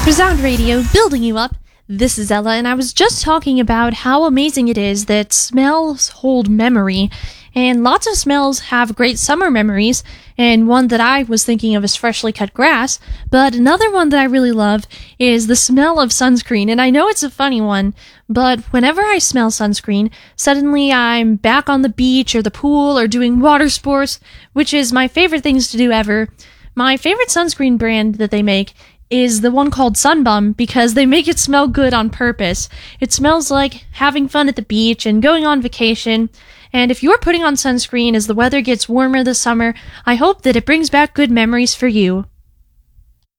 Resound Radio, building you up. This is Ella, and I was just talking about how amazing it is that smells hold memory, and lots of smells have great summer memories, and one that I was thinking of is freshly cut grass, but another one that I really love is the smell of sunscreen, and I know it's a funny one, but whenever I smell sunscreen, suddenly I'm back on the beach or the pool or doing water sports, which is my favorite things to do ever. My favorite sunscreen brand that they make is the one called Sunbum because they make it smell good on purpose. It smells like having fun at the beach and going on vacation. And if you're putting on sunscreen as the weather gets warmer this summer, I hope that it brings back good memories for you.